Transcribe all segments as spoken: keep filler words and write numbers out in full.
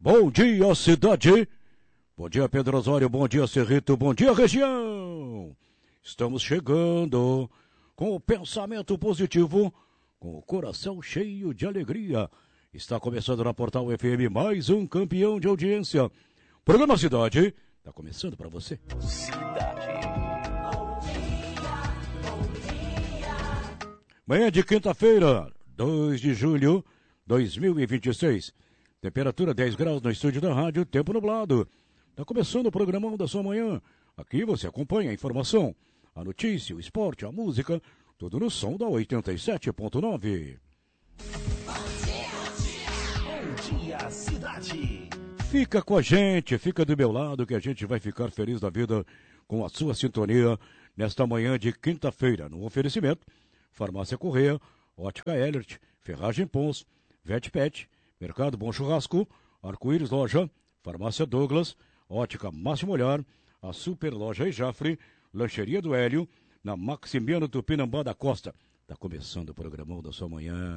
Bom dia, cidade. Bom dia, Pedro Osório. Bom dia, Cerrito. Bom dia, região. Estamos chegando com o pensamento positivo, com o coração cheio de alegria. Está começando na Portal F M mais um campeão de audiência. Programa Cidade está começando para você. Cidade. Manhã de quinta-feira, dois de julho de dois mil e vinte e seis. Temperatura dez graus no estúdio da rádio, tempo nublado. Está começando o programão da sua manhã. Aqui você acompanha a informação, a notícia, o esporte, a música, tudo no som da oitenta e sete ponto nove. Bom dia, cidade. Fica com a gente, fica do meu lado que a gente vai ficar feliz da vida com a sua sintonia nesta manhã de quinta-feira. No oferecimento, Farmácia Correia, Ótica Elert, Ferragem Pons, VetPet, Mercado Bom Churrasco, Arco-Íris Loja, Farmácia Douglas, Ótica Máximo Olhar, a Super Loja Ejafre, Lancheria do Hélio, na Maximiano Tupinambá da Costa. Está começando o programão da sua manhã.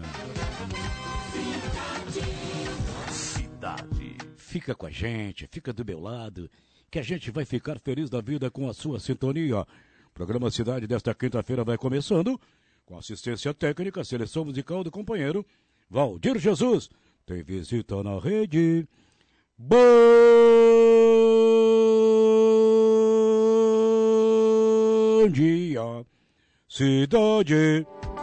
Cidade. Fica com a gente, fica do meu lado, que a gente vai ficar feliz da vida com a sua sintonia. O programa Cidade desta quinta-feira vai começando com assistência técnica, seleção musical do companheiro Valdir Jesus. Tem visita na rede. Bom dia, cidade.